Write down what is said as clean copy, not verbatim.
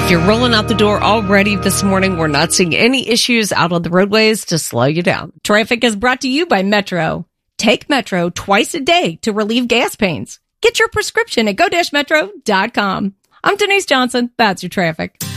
if you're rolling out the door already this morning, we're not seeing any issues out on the roadways to slow you down. Traffic is brought to you by Metro. Take Metro twice a day to relieve gas pains. Get your prescription at go-metro.com. I'm Denise Johnson. That's your traffic.